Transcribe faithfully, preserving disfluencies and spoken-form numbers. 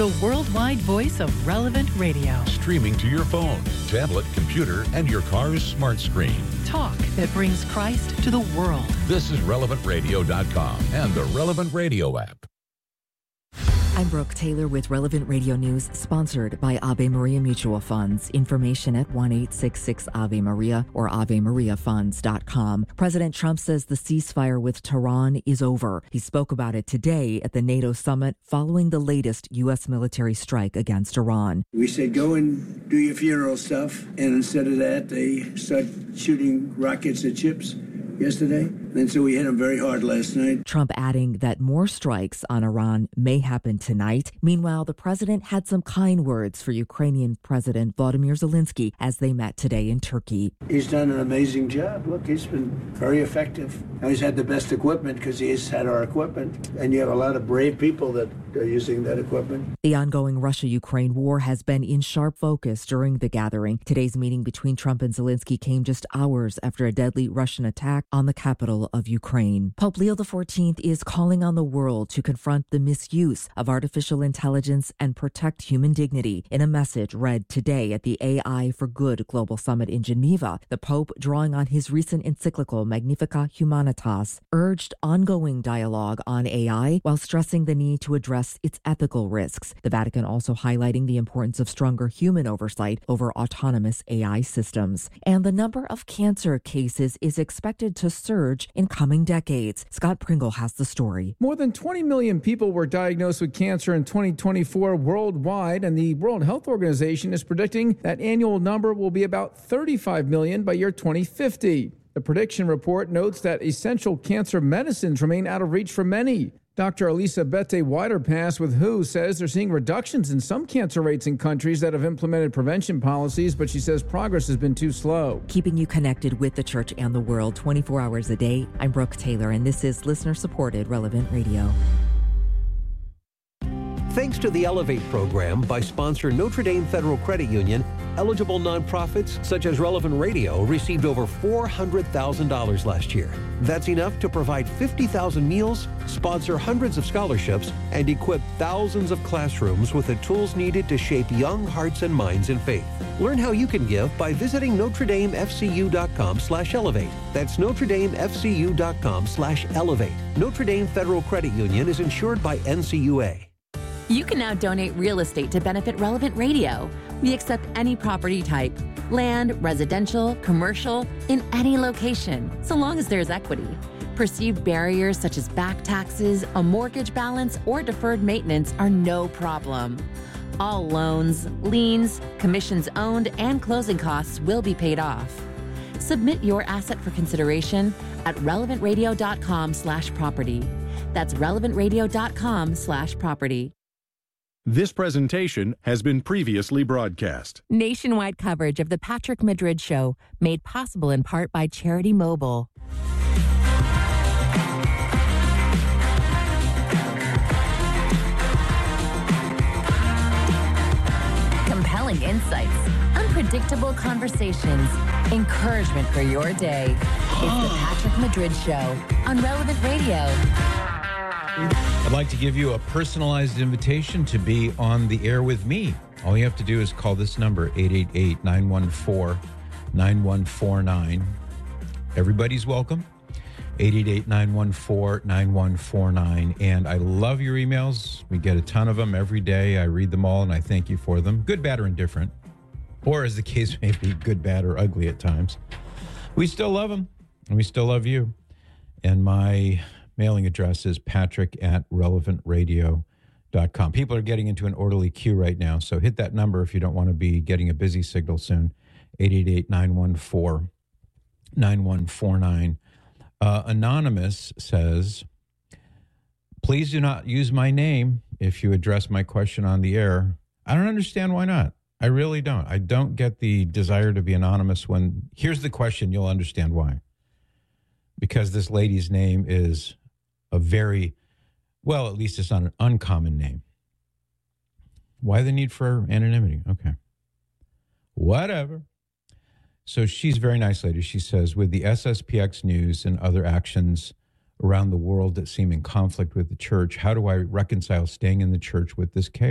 the worldwide voice of Relevant Radio. Streaming to your phone, tablet, computer, and your car's smart screen. Talk that brings Christ to the world. This is relevant radio dot com and the Relevant Radio app. I'm Brooke Taylor with Relevant Radio News, sponsored by Ave Maria Mutual Funds. Information at one eight six six Ave Maria or ave maria funds dot com. President Trump says the ceasefire with Tehran is over. He spoke about it today at the NATO summit following the latest U S military strike against Iran. We said, go and do your funeral stuff. And instead of that, they start shooting rockets at ships yesterday. And so we hit them very hard last night. Trump adding that more strikes on Iran may happen tonight. Meanwhile, the president had some kind words for Ukrainian President Volodymyr Zelensky as they met today in Turkey. He's done an amazing job. Look, he's been very effective. Now, he's had the best equipment because he's had our equipment. And you have a lot of brave people that are using that equipment. The ongoing Russia-Ukraine war has been in sharp focus during the gathering. Today's meeting between Trump and Zelensky came just hours after a deadly Russian attack on the capital of Ukraine. Pope Leo the fourteenth is calling on the world to confront the misuse of artificial intelligence and protect human dignity. In a message read today at the A I for Good Global Summit in Geneva, the Pope, drawing on his recent encyclical Magnificat Humanitas, urged ongoing dialogue on A I while stressing the need to address its ethical risks. The Vatican also highlighting the importance of stronger human oversight over autonomous A I systems. And the number of cancer cases is expected to surge in coming decades. Scott Pringle has the story. More than twenty million people were diagnosed with cancer in twenty twenty-four worldwide, and the World Health Organization is predicting that annual number will be about thirty-five million by year twenty fifty. The prediction report notes that essential cancer medicines remain out of reach for many. Doctor Elisabetta Widerpass with W H O says they're seeing reductions in some cancer rates in countries that have implemented prevention policies, but she says progress has been too slow. Keeping you connected with the church and the world twenty-four hours a day, I'm Brooke Taylor, and this is listener-supported Relevant Radio. Thanks to the Elevate program by sponsor Notre Dame Federal Credit Union, eligible nonprofits such as Relevant Radio received over four hundred thousand dollars last year. That's enough to provide fifty thousand meals, sponsor hundreds of scholarships, and equip thousands of classrooms with the tools needed to shape young hearts and minds in faith. Learn how you can give by visiting Notre Dame F C U dot com slash elevate. That's Notre Dame F C U dot com slash elevate. Notre Dame Federal Credit Union is insured by N C U A. You can now donate real estate to benefit Relevant Radio. We accept any property type, land, residential, commercial, in any location, so long as there's equity. Perceived barriers such as back taxes, a mortgage balance, or deferred maintenance are no problem. All loans, liens, commissions owned, and closing costs will be paid off. Submit your asset for consideration at relevant radio dot com slash property. That's relevant radio dot com slash property. This presentation has been previously broadcast. Nationwide coverage of the Patrick Madrid Show, made possible in part by Charity Mobile. Compelling insights, unpredictable conversations, encouragement for your day. It's the Patrick Madrid Show on Relevant Radio. I'd like to give you a personalized invitation to be on the air with me. All you have to do is call this number, eight eight eight, nine one four, nine one four nine. Everybody's welcome, eight eight eight, nine one four, nine one four nine. And I love your emails. We get a ton of them every day. I read them all, and I thank you for them. Good, bad, or indifferent. Or as the case may be, good, bad, or ugly at times. We still love them, and we still love you. And my mailing address is patrick at relevant radio dot com. People are getting into an orderly queue right now, so hit that number if you don't want to be getting a busy signal soon, eight eight eight, nine one four, nine one four nine. Uh, Anonymous says, please do not use my name if you address my question on the air. I don't understand why not. I really don't. I don't get the desire to be anonymous when, here's the question, you'll understand why. Because this lady's name is a very, well, at least it's not an uncommon name. Why the need for anonymity? Okay. Whatever. So she's a very nice lady. She says, with the S S P X news and other actions around the world that seem in conflict with the church, how do I reconcile staying in the church with this chaos?